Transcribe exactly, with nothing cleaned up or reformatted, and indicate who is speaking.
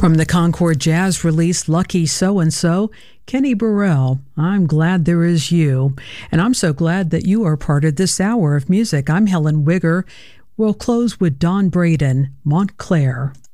Speaker 1: From the Concord Jazz release Lucky So-and-So, Kenny Burrell, I'm Glad There Is You. And I'm so glad that you are part of this hour of music. I'm Helen Wigger. We'll close with Don Braden, Montclair.